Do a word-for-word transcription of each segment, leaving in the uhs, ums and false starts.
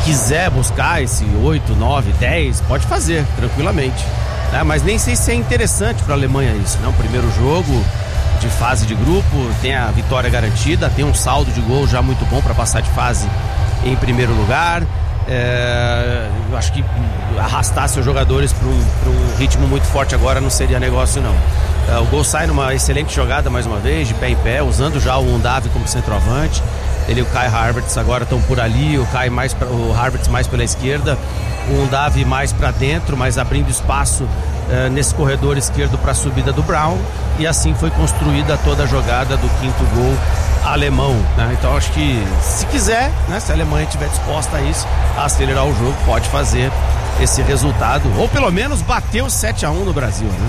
quiser buscar esse oito, nove, dez, pode fazer tranquilamente, né? Mas nem sei se é interessante para a Alemanha isso, né? O primeiro jogo de fase de grupo, tem a vitória garantida, tem um saldo de gol já muito bom para passar de fase em primeiro lugar. É, eu acho que arrastar seus jogadores para um, para um ritmo muito forte agora não seria negócio, não. É, o gol sai numa excelente jogada mais uma vez, de pé em pé, usando já o Undav como centroavante. Ele e o Kai Havertz agora estão por ali, o Kai mais pra, o Havertz mais pela esquerda, o Undav mais para dentro, mas abrindo espaço uh, nesse corredor esquerdo para a subida do Brown, e assim foi construída toda a jogada do quinto gol alemão, né? Então acho que se quiser, né, se a Alemanha estiver disposta a isso, a acelerar o jogo, pode fazer esse resultado, ou pelo menos bater o sete a um no Brasil, né?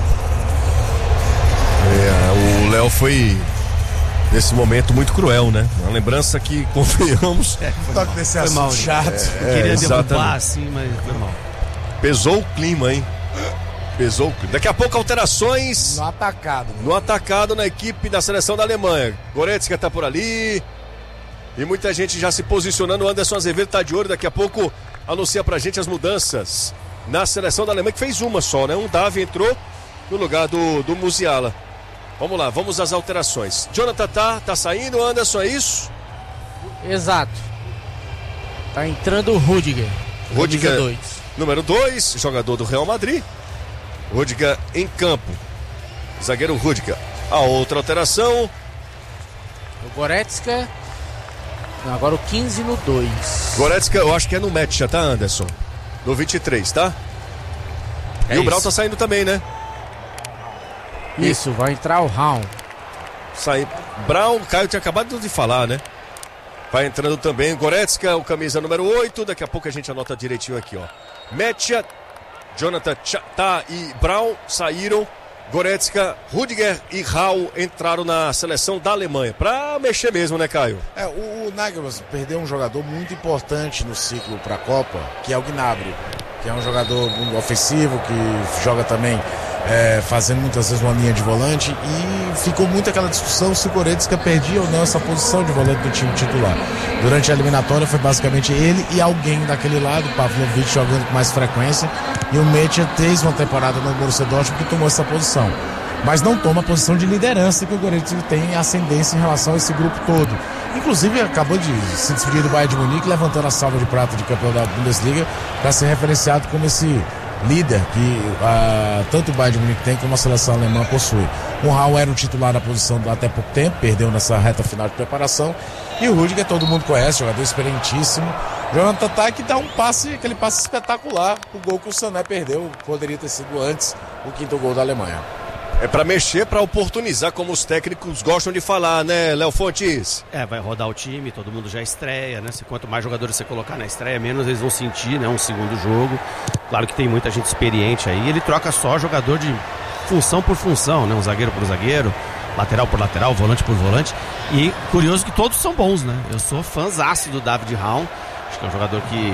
É, o Léo foi nesse momento muito cruel, né? Uma lembrança que confiamos. É, toque desse assunto mal, chato. É, Queria exatamente. derrubar assim, mas foi mal. Pesou o clima, hein? Pesou o clima. Daqui a pouco alterações. No atacado. Né? No atacado na equipe da seleção da Alemanha. Goretzka tá por ali. E muita gente já se posicionando. O Anderson Azevedo tá de olho. Daqui a pouco anuncia pra gente as mudanças na seleção da Alemanha, que fez uma só, né? Um Davi entrou no lugar do, do Musiala. Vamos lá, vamos às alterações. Jonathan tá, tá saindo, Anderson, é isso? Exato. Tá entrando o Rudiger. Rudiger, dois. Número dois, jogador do Real Madrid. Rudiger em campo. Zagueiro Rudiger. A outra alteração. O Goretzka. Agora o quinze no dois. Goretzka, eu acho que é no match, já tá, Anderson? No vinte e três, tá? É e isso. O Brown tá saindo também, né? Isso, vai entrar o Raul. Sai. Brown, Caio tinha acabado de falar, né? Vai entrando também Goretzka, o camisa número oito. Daqui a pouco a gente anota direitinho aqui, ó. Metia, Jonathan Tah e Brown saíram. Goretzka, Rudiger e Raul entraram na seleção da Alemanha. Pra mexer mesmo, né, Caio? É, o, o Nagelsmann perdeu um jogador muito importante no ciclo pra Copa, que é o Gnabry, que é um jogador ofensivo, que joga também é, fazendo muitas vezes uma linha de volante, e ficou muito aquela discussão se o Goretzka perdia ou não essa posição de volante do time titular. Durante a eliminatória foi basicamente ele e alguém daquele lado, o Pavlovic jogando com mais frequência, e o Metia fez uma temporada no Borussia Dortmund que tomou essa posição, mas não toma a posição de liderança que o Goretzka tem ascendência em relação a esse grupo todo. Inclusive acabou de se despedir do Bayern de Munique, levantando a salva de prata de campeão da Bundesliga para ser referenciado como esse líder que uh, tanto o Bayern de Munique tem como a seleção alemã possui. O Raul era o titular da posição até pouco tempo, perdeu nessa reta final de preparação, e o Rudiger todo mundo conhece, jogador experientíssimo. Jonathan Tah, que dá um passe, aquele passe espetacular, o gol que o Sané perdeu, poderia ter sido antes o quinto gol da Alemanha. É pra mexer, pra oportunizar, como os técnicos gostam de falar, né, Léo Fontes? É, vai rodar o time, todo mundo já estreia, né? Quanto mais jogadores você colocar na estreia, menos eles vão sentir, né? Um segundo jogo. Claro que tem muita gente experiente aí. Ele troca só jogador de função por função, né? Um zagueiro por zagueiro, lateral por lateral, volante por volante. E curioso que todos são bons, né? Eu sou fãzaço do David Raum. Acho que é um jogador que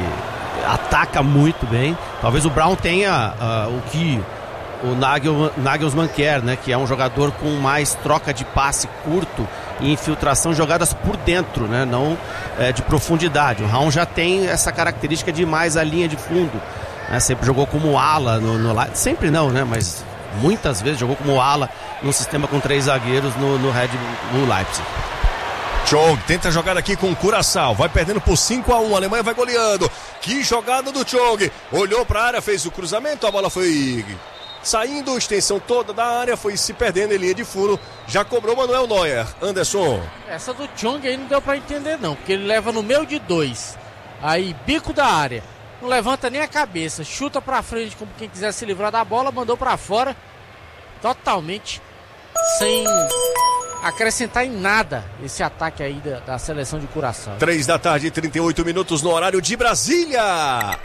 ataca muito bem. Talvez o Brown tenha uh, o que o Nagel, Nagelsmann quer, né? Que é um jogador com mais troca de passe curto e infiltração, jogadas por dentro, né? Não é, de profundidade. O Raul já tem essa característica de mais a linha de fundo, né? Sempre jogou como ala no, no, sempre não, né? Mas muitas vezes jogou como ala num sistema com três zagueiros no, no Red Bull Leipzig. Chong tenta jogar aqui com o Curaçao, vai perdendo por cinco a um, a Alemanha vai goleando. Que jogada do Chong, olhou para a área, fez o cruzamento, a bola foi saindo, extensão toda da área, foi se perdendo em linha de fundo, já cobrou Manuel Neuer. Anderson. Essa do Chong aí não deu pra entender não, porque ele leva no meio de dois, aí bico da área, não levanta nem a cabeça, chuta pra frente como quem quiser se livrar da bola, mandou pra fora, totalmente sem acrescentar em nada esse ataque aí da, da seleção de Curaçao. Três da tarde, trinta e oito minutos no horário de Brasília.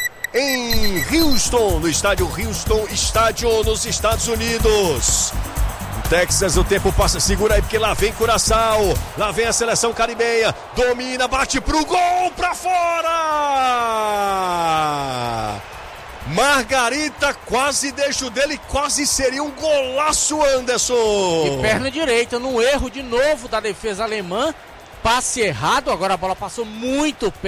Em Houston, no estádio Houston, estádio nos Estados Unidos. Texas, o tempo passa, segura aí porque lá vem Curaçao, lá vem a seleção caribenha, domina, bate pro gol, pra fora! Margarita quase deixa o dele, quase seria um golaço, Anderson! De perna direita, num erro de novo da defesa alemã, passe errado, agora a bola passou muito perto.